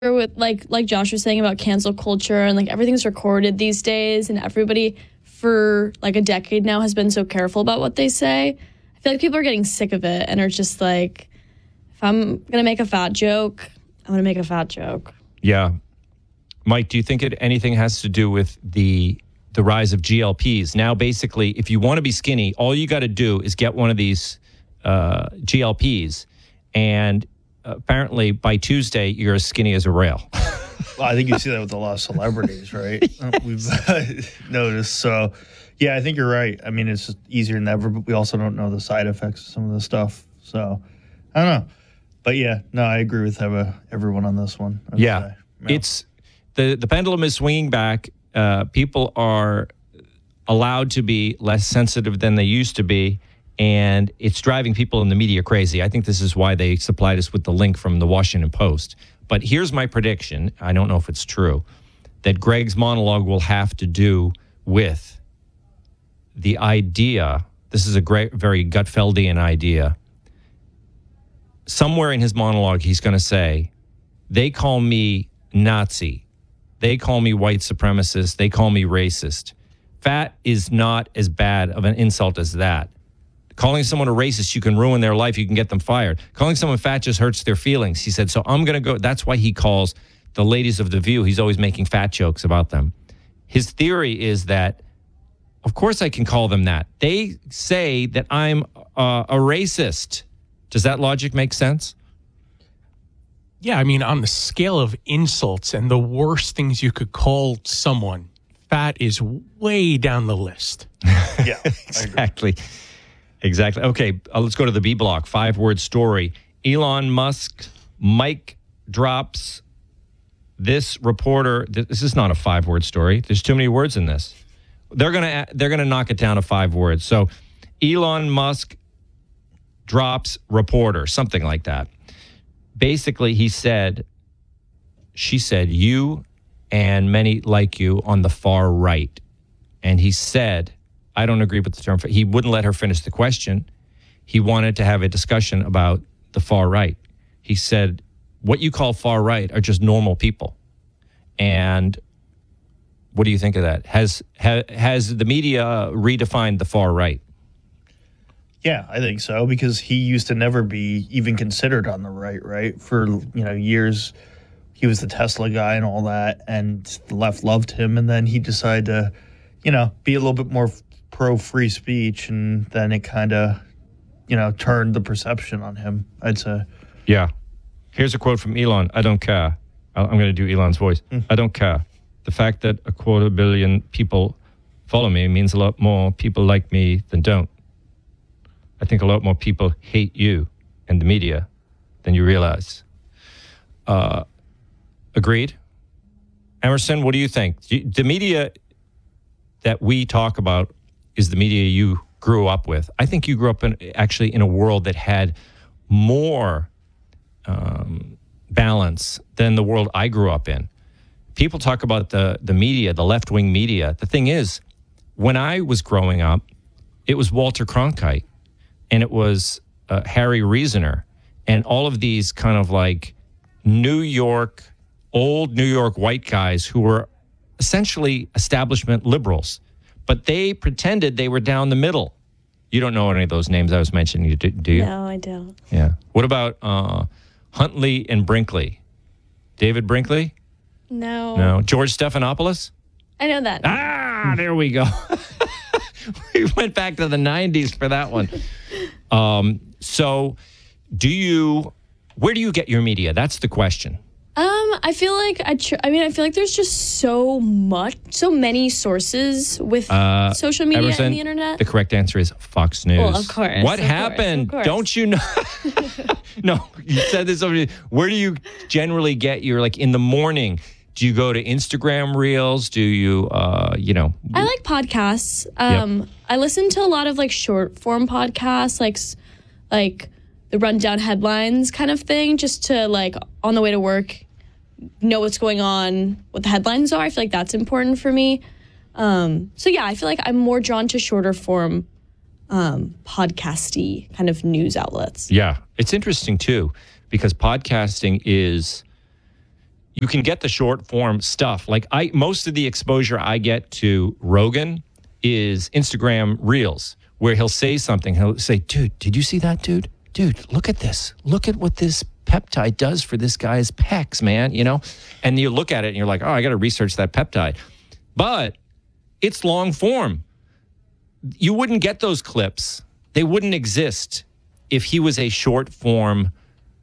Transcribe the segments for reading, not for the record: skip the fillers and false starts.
with like Josh was saying about cancel culture and like everything's recorded these days, and everybody for like a decade now has been so careful about what they say. I feel like people are getting sick of it and are just like, if I'm gonna make a fat joke, I'm gonna make a fat joke. Yeah. Mike, do you think anything has to do with the rise of GLPs? Now, basically, if you want to be skinny, all you got to do is get one of these GLPs, and apparently by Tuesday, you're as skinny as a rail. Well, I think you see that with a lot of celebrities, right? We've noticed. So, yeah, I think you're right. I mean, it's just easier than ever, but we also don't know the side effects of some of the stuff. So, I don't know. But, yeah, no, I agree with everyone on this one. Yeah. It's the pendulum is swinging back. People are allowed to be less sensitive than they used to be, and it's driving people in the media crazy. I think this is why they supplied us with the link from the Washington Post. But here's my prediction. I don't know if it's true, that Greg's monologue will have to do with the idea. This is a great, very Gutfeldian idea. Somewhere in his monologue, he's going to say, they call me Nazi. They call me white supremacist. They call me racist. Fat is not as bad of an insult as that. Calling someone a racist, you can ruin their life. You can get them fired. Calling someone fat just hurts their feelings. He said, so I'm going to go. That's why he calls the ladies of The View. He's always making fat jokes about them. His theory is that, of course I can call them that. They say that I'm a racist. Does that logic make sense? Yeah, I mean, on the scale of insults and the worst things you could call someone, fat is way down the list. Yeah, exactly. Exactly. Okay, let's go to the B block. 5-word story. Elon Musk, Mike drops this reporter. This is not a 5-word story. There's too many words in this. They're gonna knock it down to 5 words. So Elon Musk drops reporter, something like that. Basically, she said, you and many like you on the far right. And he said, I don't agree with the term. He wouldn't let her finish the question. He wanted to have a discussion about the far right. He said, what you call far right are just normal people. And what do you think of that? Has the media redefined the far right? Yeah, I think so, because he used to never be even considered on the right? For, years, he was the Tesla guy and all that, and the left loved him, and then he decided to, be a little bit more pro-free speech, and then it kind of, turned the perception on him, I'd say. Yeah. Here's a quote from Elon. I don't care. I'm going to do Elon's voice. I don't care. The fact that 250 million people follow me means a lot more people like me than don't. I think a lot more people hate you and the media than you realize. Agreed? Emerson, what do you think? The media that we talk about is the media you grew up with. I think you grew up in a world that had more balance than the world I grew up in. People talk about the media, the left-wing media. The thing is, when I was growing up, it was Walter Cronkite. And it was Harry Reasoner and all of these kind of like old New York white guys who were essentially establishment liberals. But they pretended they were down the middle. You don't know any of those names I was mentioning, do you? No, I don't. Yeah. What about Huntley and Brinkley? David Brinkley? No. George Stephanopoulos? I know that. Ah, there we go. We went back to the 90s for that one. So where do you get your media? That's the question. I feel like I feel like there's just so many sources with social media Emerson, and the internet. The correct answer is Fox News. Well, of course. What happened? Of course. Don't you know? No, you said this over. Where do you generally get your, like, in the morning? Do you go to Instagram Reels? Do you, I like podcasts. Yep. I listen to a lot of like short form podcasts, like the rundown headlines kind of thing, just to like on the way to work, know what's going on, what the headlines are. I feel like that's important for me. So yeah, I feel like I'm more drawn to shorter form, podcasty kind of news outlets. Yeah, it's interesting too, because podcasting is you can get the short form stuff. Like most of the exposure I get to Rogan is Instagram Reels, where he'll say something. He'll say, dude, did you see that, dude? Dude, look at this. Look at what this peptide does for this guy's pecs, man, you know? And you look at it and you're like, oh, I got to research that peptide. But it's long form. You wouldn't get those clips. They wouldn't exist if he was a short form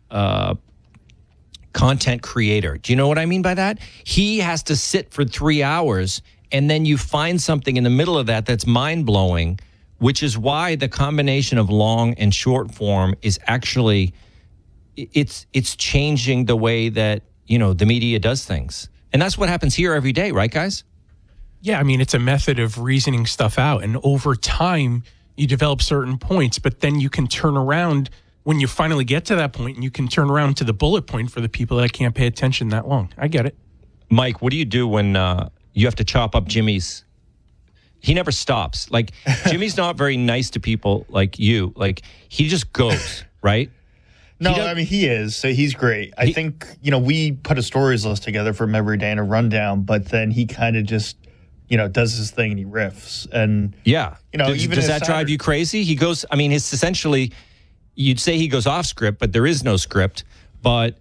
content creator. Do you know what I mean by that? He has to sit for 3 hours and then you find something in the middle of that that's mind-blowing, which is why the combination of long and short form is actually, it's changing the way that, you know, the media does things. And that's what happens here every day, right, guys? Yeah, I mean, it's a method of reasoning stuff out. And over time, you develop certain points, but then you can turn around when you finally get to that point, and you can turn around to the bullet point for the people that can't pay attention that long. I get it. Mike, what do you do when you have to chop up Jimmy's? He never stops. Like, Jimmy's not very nice to people like you. Like, he just goes, right? No, I mean, he is. So he's great. I think, you know, we put a stories list together for him every day and a rundown, but then he kind of just, you know, does his thing and he riffs. And, yeah. You know, does that drive you crazy? He goes, I mean, it's essentially, you'd say he goes off script, but there is no script. But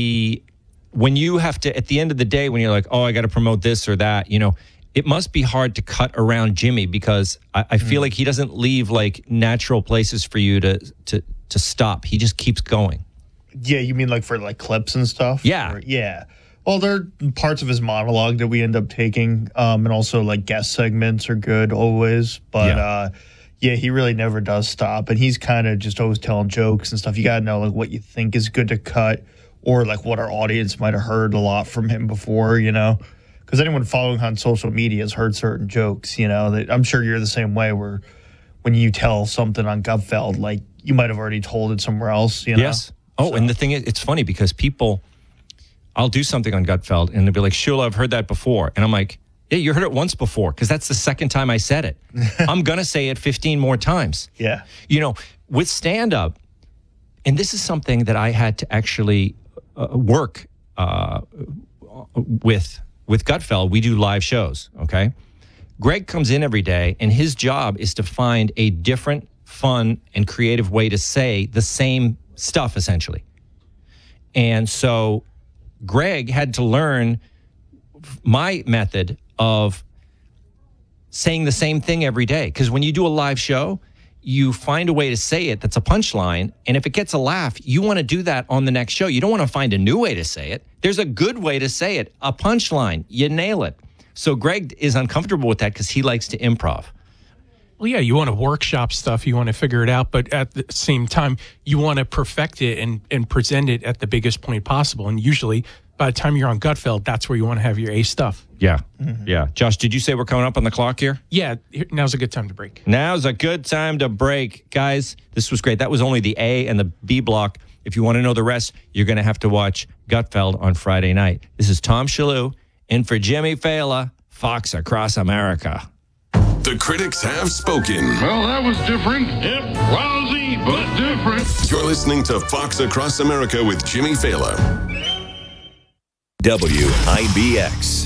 when you have to, at the end of the day, when you're like, oh, I got to promote this or that, you know, it must be hard to cut around Jimmy, because I feel like he doesn't leave like natural places for you to stop. He just keeps going. Yeah, you mean like for like clips and stuff? Yeah. Yeah. Well, there are parts of his monologue that we end up taking, and also like guest segments are good always. But yeah, he really never does stop, and he's kind of just always telling jokes and stuff. You got to know like what you think is good to cut, or like what our audience might have heard a lot from him before, you know? Because anyone following on social media has heard certain jokes, you know, that I'm sure you're the same way, where when you tell something on Gutfeld, like you might have already told it somewhere else, you know? Yes. Oh, so. And the thing is, it's funny because I'll do something on Gutfeld and they'll be like, Shula, I've heard that before. And I'm like, yeah, you heard it once before, because that's the second time I said it. I'm going to say it 15 more times. Yeah. You know, with stand-up, and this is something that I had to actually work with Gutfeld. We do live shows, okay? Greg comes in every day, and his job is to find a different, fun, and creative way to say the same stuff, essentially. And so Greg had to learn my method of saying the same thing every day. Because when you do a live show, you find a way to say it that's a punchline. And if it gets a laugh, you want to do that on the next show. You don't want to find a new way to say it. There's a good way to say it, a punchline. You nail it. So Greg is uncomfortable with that because he likes to improv. Well, yeah, you want to workshop stuff. You want to figure it out. But at the same time, you want to perfect it and present it at the biggest point possible. And usually, by the time you're on Gutfeld, that's where you want to have your A stuff. Yeah. Mm-hmm. Yeah. Josh, did you say we're coming up on the clock here? Yeah. Now's a good time to break. Now's a good time to break. Guys, this was great. That was only the A and the B block. If you want to know the rest, you're going to have to watch Gutfeld on Friday night. This is Tom Shalhoub in for Jimmy Fallon, Fox Across America. The critics have spoken. Well, that was different. Yep, lousy, but different. You're listening to Fox Across America with Jimmy Fallon. WIBX.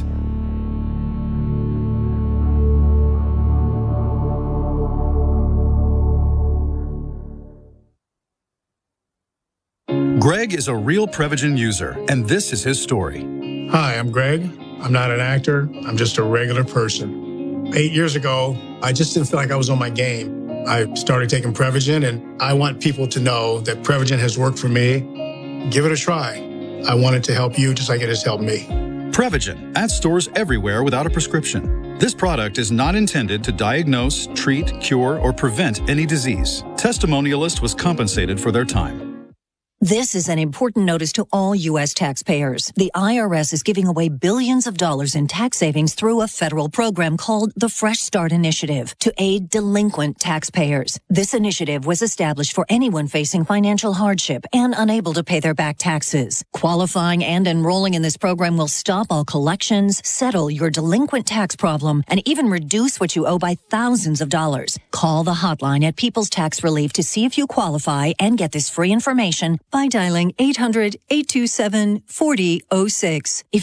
Greg is a real Prevagen user, and this is his story. Hi, I'm Greg. I'm not an actor. I'm just a regular person. 8 years ago, I just didn't feel like I was on my game. I started taking Prevagen, and I want people to know that Prevagen has worked for me. Give it a try. I want it to help you just like it has helped me. Prevagen at stores everywhere without a prescription. This product is not intended to diagnose, treat, cure, or prevent any disease. Testimonialist was compensated for their time. This is an important notice to all U.S. taxpayers. The IRS is giving away billions of dollars in tax savings through a federal program called the Fresh Start Initiative to aid delinquent taxpayers. This initiative was established for anyone facing financial hardship and unable to pay their back taxes. Qualifying and enrolling in this program will stop all collections, settle your delinquent tax problem, and even reduce what you owe by thousands of dollars. Call the hotline at People's Tax Relief to see if you qualify and get this free information by dialing 800-827-4006. If